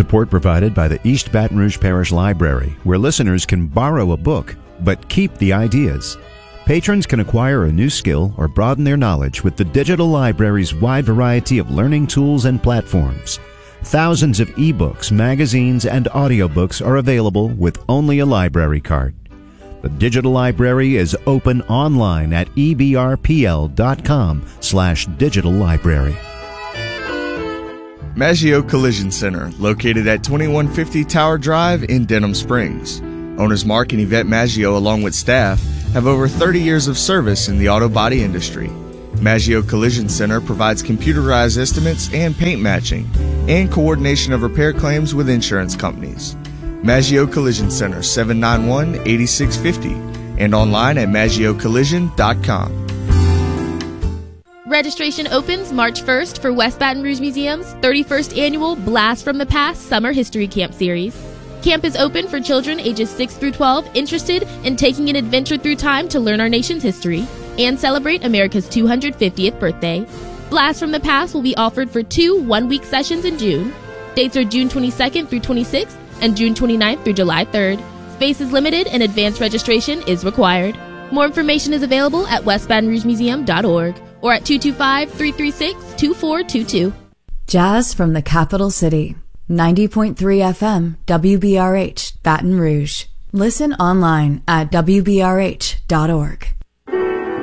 support provided by the East Baton Rouge Parish Library, where listeners can borrow a book but keep the ideas. Patrons can acquire a new skill or broaden their knowledge with the digital library's wide variety of learning tools and platforms. Thousands of ebooks, magazines, and audiobooks are available with only a library card. The digital library is open online at ebrpl.com/digital library. Maggio Collision Center, located at 2150 Tower Drive in Denham Springs. Owners Mark and Yvette Maggio, along with staff, have over 30 years of service in the auto body industry. Maggio Collision Center provides computerized estimates and paint matching and coordination of repair claims with insurance companies. Maggio Collision Center, 791-8650, and online at maggiocollision.com. Registration opens March 1st for West Baton Rouge Museum's 31st Annual Blast from the Past Summer History Camp Series. Camp is open for children ages 6 through 12 interested in taking an adventure through time to learn our nation's history and celebrate America's 250th birthday. Blast from the Past will be offered for 2 one-week sessions in June. Dates are June 22nd through 26th and June 29th through July 3rd. Space is limited and advanced registration is required. More information is available at westbatonrougemuseum.org or at 225-336-2422. Jazz from the capital city. 90.3 FM, WBRH, Baton Rouge. Listen online at WBRH.org.